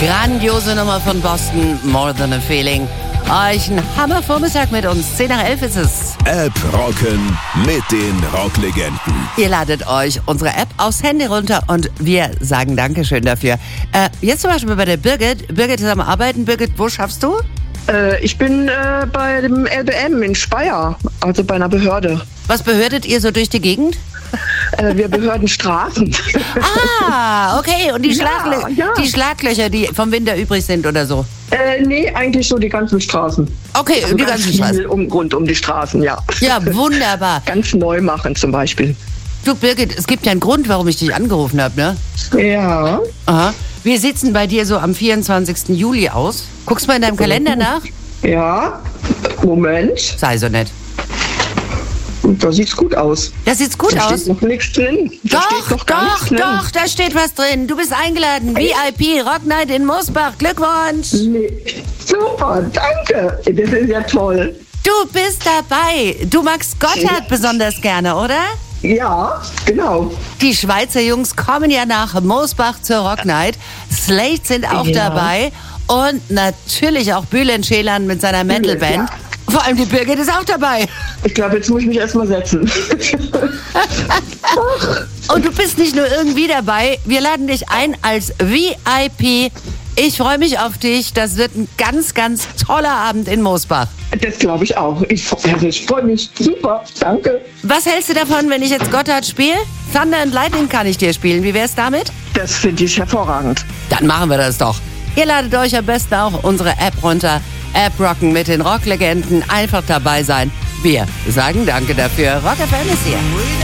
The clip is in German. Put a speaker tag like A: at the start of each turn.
A: Grandiose Nummer von Boston, More Than a Feeling. Euch ein Hammervormittag mit uns. 10 nach 11 ist es.
B: App rocken mit den Rocklegenden.
A: Ihr ladet euch unsere App aufs Handy runter und wir sagen Dankeschön dafür. Jetzt zum Beispiel bei der Birgit. Birgit ist am Arbeiten. Birgit, wo schaffst du?
C: Ich bin bei dem LBM in Speyer, also bei einer Behörde.
A: Was behördet ihr so durch die Gegend?
C: Wir behörden Straßen.
A: Ah, okay. Und die
C: Ja.
A: Schlaglöcher, die vom Winter übrig sind oder so?
C: Nee, eigentlich so die ganzen Straßen.
A: Okay,
C: Also
A: die
C: ganz
A: ganzen
C: viel
A: Straßen.
C: rund um die Straßen, ja.
A: Ja, wunderbar.
C: Ganz neu machen zum Beispiel.
A: Du, Birgit, es gibt ja einen Grund, warum ich dich angerufen habe, ne?
C: Ja.
A: Aha. Wie sieht's denn bei dir so am 24. Juli aus? Guckst mal in deinem Kalender nach?
C: Ja. Moment.
A: Sei so nett.
C: Da sieht's gut aus.
A: Das sieht gut
C: Da
A: aus.
C: steht noch nichts drin. Da steht noch gar nichts drin.
A: Doch, da steht was drin. Du bist eingeladen. VIP Rock Night in Mosbach. Glückwunsch.
C: Nee. Super, danke. Das ist ja toll.
A: Du bist dabei. Du magst Gotthard besonders gerne, oder?
C: Ja, genau.
A: Die Schweizer Jungs kommen ja nach Mosbach zur Rock Night. Slate sind auch
C: Ja.
A: dabei. Und natürlich auch Bülent Ceylan mit seiner Metalband.
C: Ja.
A: Vor allem die Birgit ist auch dabei.
C: Ich glaube, jetzt muss ich mich erstmal setzen.
A: Und du bist nicht nur irgendwie dabei, wir laden dich ein als VIP. Ich freue mich auf dich. Das wird ein ganz, ganz toller Abend in Mosbach.
C: Das glaube ich auch. Ich freue mich. Super, danke.
A: Was hältst du davon, wenn ich jetzt Gotthard spiele? Thunder and Lightning kann ich dir spielen. Wie wär's damit?
C: Das finde ich hervorragend.
A: Dann machen wir das doch. Ihr ladet euch am besten auch unsere App runter. App rocken mit den Rocklegenden. Einfach dabei sein. Wir sagen danke dafür. Rock FM ist hier.